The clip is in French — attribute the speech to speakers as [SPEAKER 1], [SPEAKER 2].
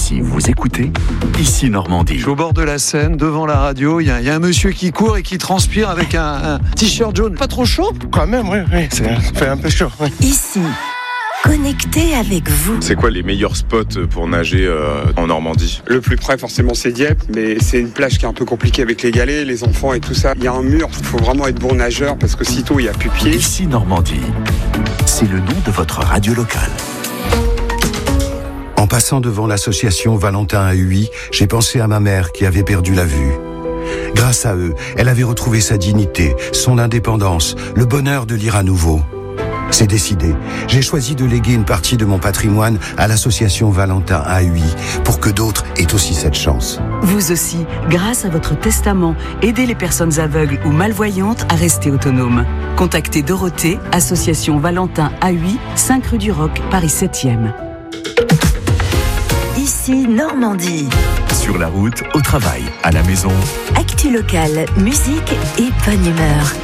[SPEAKER 1] Si vous écoutez, ici Normandie.
[SPEAKER 2] Je suis au bord de la Seine, devant la radio, il y a un monsieur qui court et qui transpire avec un t-shirt jaune. Pas trop chaud ?
[SPEAKER 3] Quand même, oui, ça fait un peu chaud. Oui.
[SPEAKER 4] Ici, connecté avec vous.
[SPEAKER 5] C'est quoi les meilleurs spots pour nager en Normandie ?
[SPEAKER 6] Le plus près, forcément, c'est Dieppe, mais c'est une plage qui est un peu compliquée avec les galets, les enfants et tout ça. Il y a un mur, il faut vraiment être bon nageur parce que sitôt il n'y a plus pied.
[SPEAKER 1] Ici Normandie, c'est le nom de votre radio locale.
[SPEAKER 7] En passant devant l'association Valentin à Huy, j'ai pensé à ma mère qui avait perdu la vue. Grâce à eux, elle avait retrouvé sa dignité, son indépendance, le bonheur de lire à nouveau. C'est décidé. J'ai choisi de léguer une partie de mon patrimoine à l'association Valentin à Huy pour que d'autres aient aussi cette chance.
[SPEAKER 8] Vous aussi, grâce à votre testament, aidez les personnes aveugles ou malvoyantes à rester autonomes. Contactez Dorothée, association Valentin à Huy, 5 rue du Roc, Paris 7e.
[SPEAKER 4] Ici Normandie.
[SPEAKER 1] Sur la route, au travail, à la maison.
[SPEAKER 4] Actu locale, musique et bonne humeur.